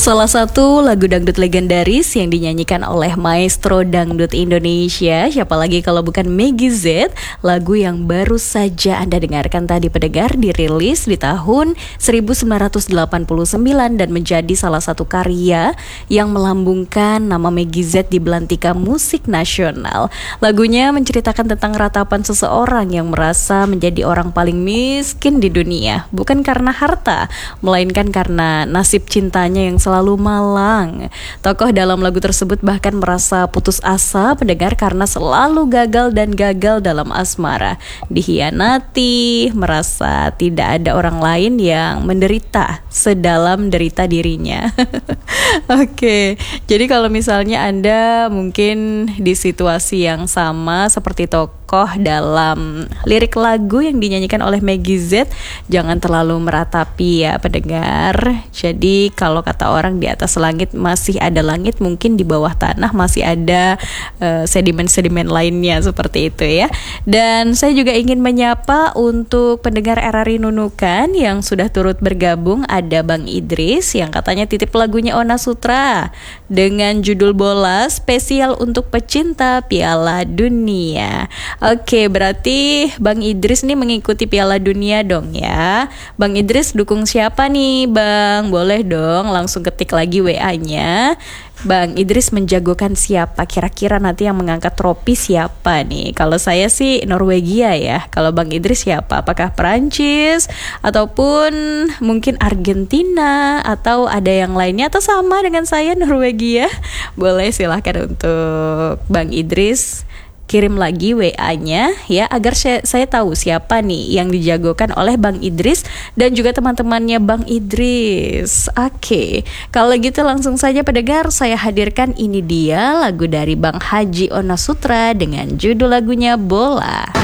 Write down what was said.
Salah satu lagu dangdut legendaris yang dinyanyikan oleh maestro dangdut Indonesia, siapa lagi kalau bukan Meggy Z. Lagu yang baru saja Anda dengarkan tadi pendengar dirilis di tahun 1989 dan menjadi salah satu karya yang melambungkan nama Meggy Z di belantika musik nasional. Lagunya menceritakan tentang ratapan seseorang yang merasa menjadi orang paling miskin di dunia, bukan karena harta, melainkan karena nasib cintanya yang selalu malang. Tokoh dalam lagu tersebut bahkan merasa putus asa pendengar karena selalu gagal dalam asmara, dihianati, merasa tidak ada orang lain yang menderita sedalam derita dirinya. Oke, jadi kalau misalnya Anda mungkin di situasi yang sama seperti tokoh dalam lirik lagu yang dinyanyikan oleh Meggy Z, jangan terlalu meratapi ya pendengar. Jadi kalau kata orang di atas langit masih ada langit, mungkin di bawah tanah masih ada sedimen-sedimen lainnya seperti itu ya. Dan saya juga ingin menyapa untuk pendengar RRI Nunukan yang sudah turut bergabung. Ada Bang Idris yang katanya titip lagunya Ona Sutra dengan judul Bola spesial untuk pecinta Piala Dunia. Oke, berarti Bang Idris nih mengikuti Piala Dunia dong ya. Bang Idris dukung siapa nih Bang? Boleh dong langsung ketik lagi WA-nya. Bang Idris menjagokan siapa? Kira-kira nanti yang mengangkat trofi siapa nih? Kalau saya sih Norwegia ya. Kalau Bang Idris siapa? Apakah Perancis ataupun mungkin Argentina atau ada yang lainnya atau sama dengan saya Norwegia? Boleh silahkan untuk Bang Idris kirim lagi WA-nya ya agar saya tahu siapa nih yang dijagokan oleh Bang Idris dan juga teman-temannya Bang Idris. Oke, kalau gitu langsung saja pendengar saya hadirkan ini dia lagu dari Bang Haji Ona Sutra dengan judul lagunya Bola.